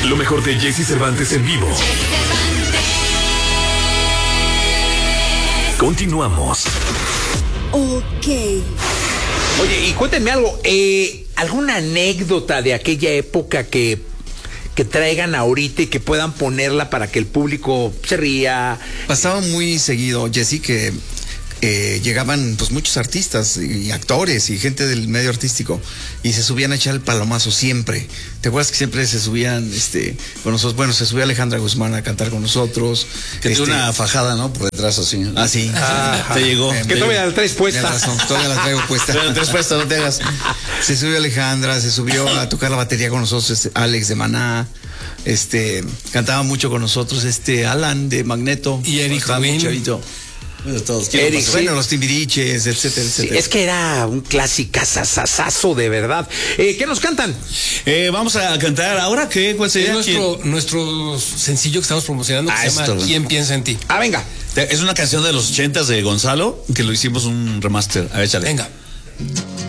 Lo mejor de Jesse Cervantes en vivo. Continuamos. Ok. Oye, y cuéntenme algo, ¿alguna anécdota de aquella época que traigan ahorita y que puedan ponerla para que el público se ría? Pasaba muy seguido, Jessy, que llegaban pues muchos artistas y actores y gente del medio artístico y se subían a echar el palomazo siempre. ¿Te acuerdas que siempre se subían con nosotros? Bueno, se subía Alejandra Guzmán a cantar con nosotros. Que tiene una fajada, ¿no? Por detrás así. Ah, sí. Te llegó. Que todavía la traes puesta. Tienes razón, todavía la traigo puesta. Pero la traes puesta, no te hagas. Se subió Alejandra, se subió a tocar la batería con nosotros Alex de Maná. Cantaba mucho con nosotros Alan de Magneto. Y Eric Rubin. Bueno, todos. Eric, sí. Bueno, los Timbiriches, etcétera, Sí, etcétera. es que era un clásicazazazazo de verdad. ¿Qué nos cantan? Vamos a cantar ahora, ¿cuál sería? Es nuestro sencillo que estamos promocionando, que se llama esto. ¿Quién piensa en ti? Venga. Es una canción de los 80s de Gonzalo, que lo hicimos un remaster. A ver, échale. Venga.